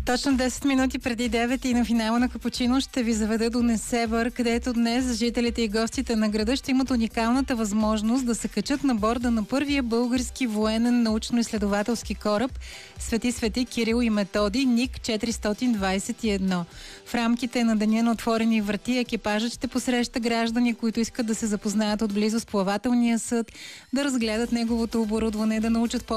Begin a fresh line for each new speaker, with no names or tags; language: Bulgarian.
Точно 10 минути преди 9 и на финала на Капучино ще ви заведа до Несебър, където днес жителите и гостите на града ще имат уникалната възможност да се качат на борда на първия български военен научно-изследователски кораб Свети Кирил и Методи НИК 421. В рамките на деня на отворени врати екипажът ще посреща граждани, които искат да се запознаят отблизо с плавателния съд, да разгледат неговото оборудване, да научат